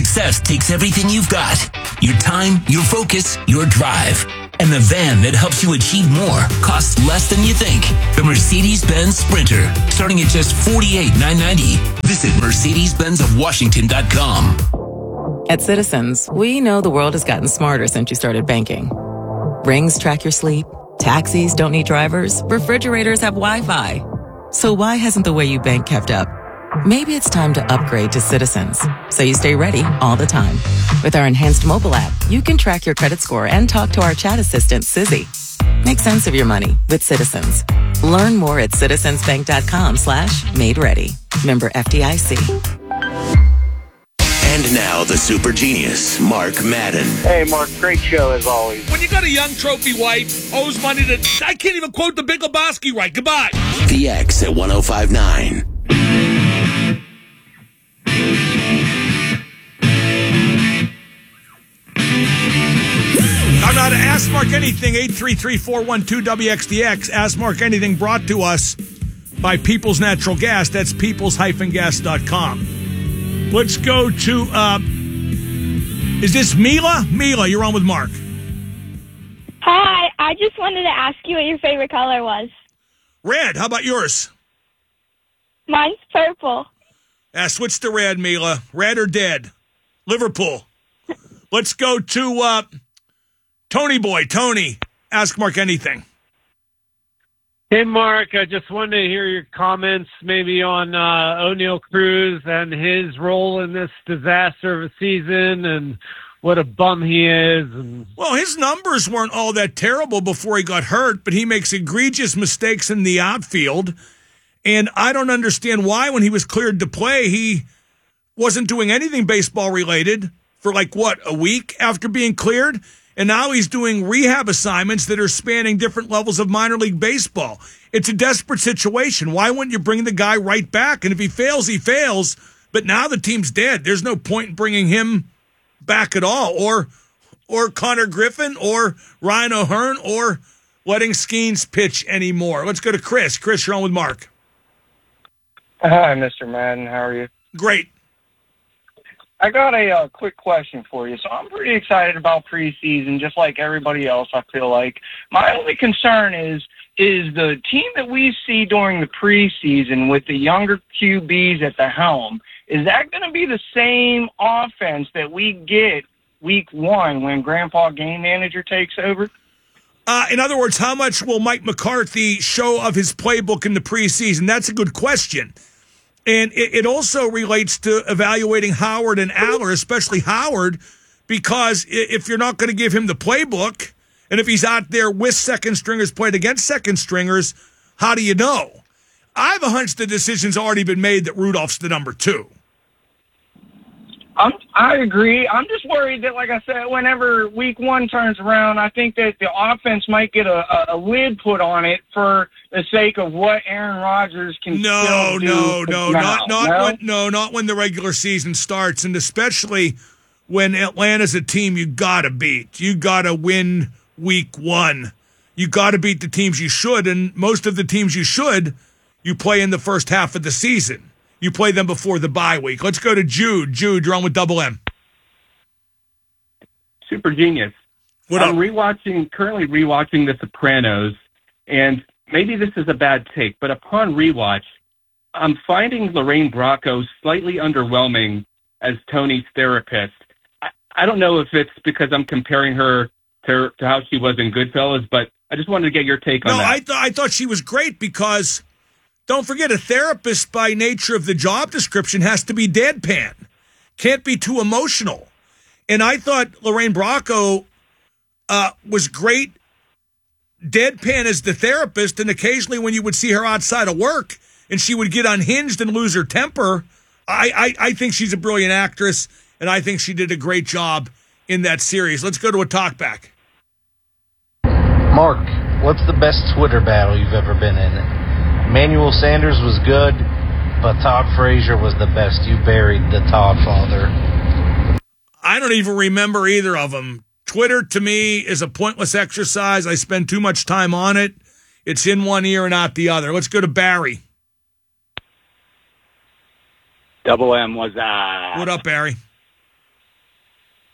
success takes everything you've got. Your time, your focus, your drive. And the van that helps you achieve more costs less than you think. The Mercedes-Benz Sprinter, starting at just $48,990. Visit Mercedes-Benz-of-Washington.com. At Citizens, we know the world has gotten smarter since you started banking. Rings track your sleep, taxis don't need drivers, refrigerators have Wi-Fi. So why hasn't the way you bank kept up? Maybe it's time to upgrade to Citizens, so you stay ready all the time. With our enhanced mobile app, you can track your credit score and talk to our chat assistant, Sizzy. Make sense of your money with Citizens. Learn more at citizensbank.com/made ready. Member FDIC. And now the super genius, Mark Madden. Hey, Mark, great show as always. When you got a young trophy wife, owes money to... I can't even quote the Big Lebowski right. Goodbye. The X at 105.9. I'm not Ask Mark Anything, 833-412-WXDX. Ask Mark Anything brought to us by People's Natural Gas. That's peoples-gas.com. Let's go to, is this Mila? Mila, you're on with Mark. Hi, I just wanted to ask you what your favorite color was. Red, how about yours? Mine's purple. Switch to red, Mila. Red or dead? Liverpool. Let's go to Tony Boy. Tony, ask Mark anything. Hey, Mark, I just wanted to hear your comments maybe on O'Neal Cruz and his role in this disaster of a season and what a bum he is. Well, his numbers weren't all that terrible before he got hurt, but he makes egregious mistakes in the outfield. And I don't understand why, when he was cleared to play, he wasn't doing anything baseball-related for, a week after being cleared? And now he's doing rehab assignments that are spanning different levels of minor league baseball. It's a desperate situation. Why wouldn't you bring the guy right back? And if he fails, he fails. But now the team's dead. There's no point in bringing him back at all. Or Connor Griffin or Ryan O'Hearn or letting Skeens pitch anymore. Let's go to Chris. Chris, you're on with Mark. Hi, Mr. Madden. How are you? Great. I got a quick question for you. So I'm pretty excited about preseason, just like everybody else, I feel like. My only concern is the team that we see during the preseason with the younger QBs at the helm, is that going to be the same offense that we get week one when Grandpa Game Manager takes over? In other words, how much will Mike McCarthy show of his playbook in the preseason? That's a good question. And it also relates to evaluating Howard and Aller, especially Howard, because if you're not going to give him the playbook, and if he's out there with second stringers playing against second stringers, how do you know? I have a hunch the decision's already been made that Rudolph's the number 2. I agree. I'm just worried that, like I said, whenever week one turns around, I think that the offense might get a lid put on it for the sake of what Aaron Rodgers can still do. Not when the regular season starts, and especially when Atlanta's a team you got to beat. You got to win week one. You got to beat the teams you should, and most of the teams you should, you play in the first half of the season. You play them before the bye week. Let's go to Jude. Jude, you're on with Double M. Super genius. What I'm up? currently rewatching The Sopranos, and maybe this is a bad take, but upon rewatch, I'm finding Lorraine Bracco slightly underwhelming as Tony's therapist. I don't know if it's because I'm comparing her to how she was in Goodfellas, but I just wanted to get your take on that. No, I thought she was great because, don't forget, a therapist by nature of the job description has to be deadpan. Can't be too emotional. And I thought Lorraine Bracco was great deadpan as the therapist, and occasionally when you would see her outside of work and she would get unhinged and lose her temper, I think she's a brilliant actress, and I think she did a great job in that series. Let's go to a talkback. Mark, what's the best Twitter battle you've ever been in? Emmanuel Sanders was good, but Todd Frazier was the best. You buried the Todd father. I don't even remember either of them. Twitter, to me, is a pointless exercise. I spend too much time on it. It's in one ear and out the other. Let's go to Barry. Double M was that. What up, Barry?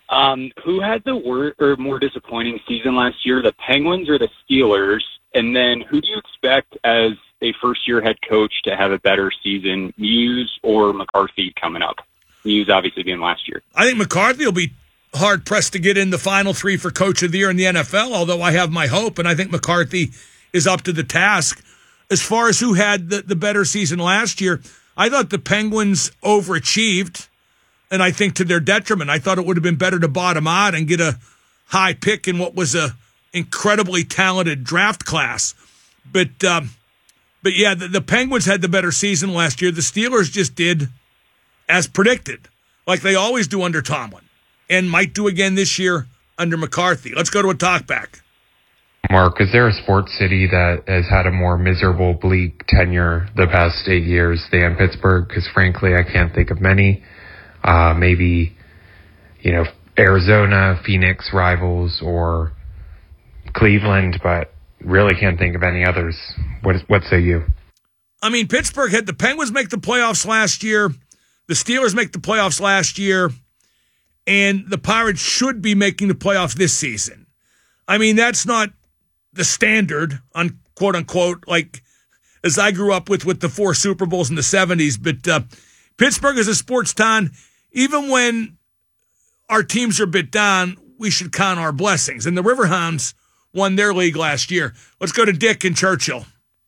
Who had the more disappointing season last year, the Penguins or the Steelers? And then who do you expect as a first-year head coach to have a better season, Muse or McCarthy coming up? Muse obviously being last year. I think McCarthy will be hard-pressed to get in the final three for Coach of the Year in the NFL, although I have my hope, and I think McCarthy is up to the task. As far as who had the better season last year, I thought the Penguins overachieved, and I think to their detriment. I thought it would have been better to bottom out and get a high pick in what was a incredibly talented draft class. But yeah, the Penguins had the better season last year. The Steelers just did as predicted, like they always do under Tomlin, and might do again this year under McCarthy. Let's go to a talkback. Mark, is there a sports city that has had a more miserable, bleak tenure the past 8 years than Pittsburgh? Because frankly, I can't think of many. Maybe, Arizona, Phoenix rivals, or Cleveland, but really can't think of any others. What say you? I mean, Pittsburgh had the Penguins make the playoffs last year, the Steelers make the playoffs last year, and the Pirates should be making the playoffs this season. I mean, that's not the standard, quote unquote, like as I grew up with the 4 Super Bowls in the 70s. But Pittsburgh is a sports town. Even when our teams are a bit down, we should count our blessings. And the Riverhounds won their league last year. Let's go to Dick in Churchill.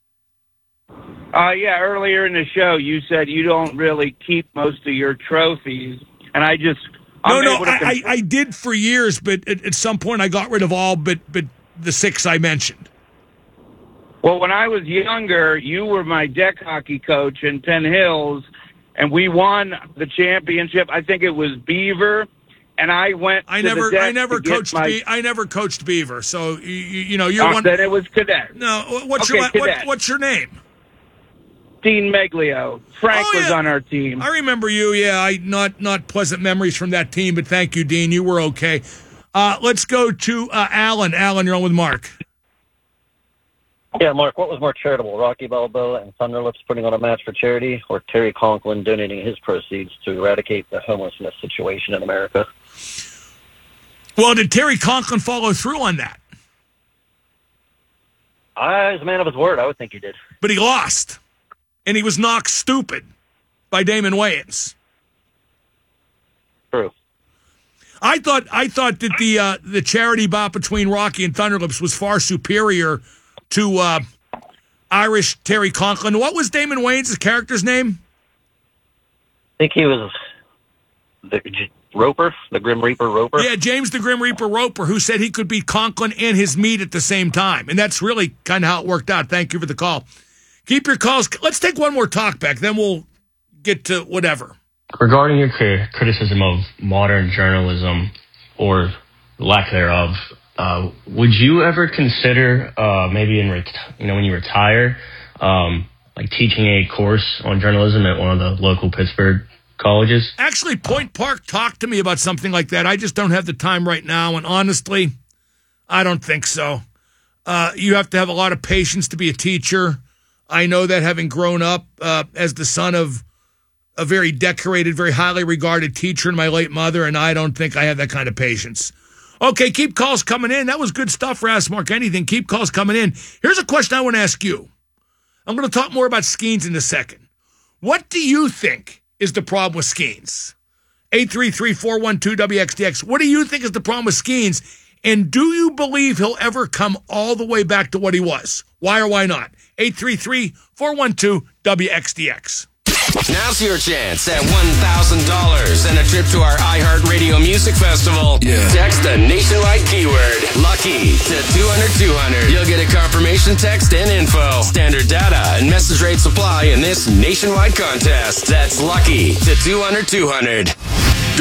Yeah, earlier in the show, you said you don't really keep most of your trophies. And I did for years, but at some point I got rid of all but the 6 I mentioned. Well, when I was younger, you were my deck hockey coach in Penn Hills, and we won the championship. I think it was Beaver, and I went. I never coached Beaver. So you're one. Then it was Cadet. No, what's your name? Dean Meglio. Frank was on our team. I remember you. Yeah, not pleasant memories from that team, but thank you, Dean. You were okay. Let's go to Alan. Alan, you're on with Mark. Yeah, Mark, what was more charitable, Rocky Balboa and Thunderlips putting on a match for charity, or Terry Conklin donating his proceeds to eradicate the homelessness situation in America? Well, did Terry Conklin follow through on that? As a man of his word, I would think he did. But he lost, and he was knocked stupid by Damon Wayans. True. I thought that the charity bout between Rocky and Thunderlips was far superior to Irish Terry Conklin. What was Damon Wayans' character's name? I think he was the Roper, the Grim Reaper Roper. Yeah, James the Grim Reaper Roper, who said he could beat Conklin and his meat at the same time. And that's really kind of how it worked out. Thank you for the call. Keep your calls. Let's take one more talk back, then we'll get to whatever. Regarding your criticism of modern journalism, or lack thereof, would you ever consider maybe when you retire, like teaching a course on journalism at one of the local Pittsburgh colleges? Actually, Point Park talked to me about something like that. I just don't have the time right now, and honestly, I don't think so. You have to have a lot of patience to be a teacher. I know that, having grown up as the son of a very decorated, very highly regarded teacher and my late mother, and I don't think I have that kind of patience. Okay, keep calls coming in. That was good stuff for Ask Mark Anything. Keep calls coming in. Here's a question I want to ask you. I'm going to talk more about Skeens in a second. What do you think is the problem with Skeens? 833-412-WXDX. What do you think is the problem with Skeens? And do you believe he'll ever come all the way back to what he was? Why or why not? 833-412-WXDX. Now's your chance at $1,000 and a trip to our iHeartRadio Music Festival. Yeah. Text the nationwide keyword LUCKY to 200-200. You'll get a confirmation text and info. Standard data and message rates apply in this nationwide contest. That's LUCKY to 200-200.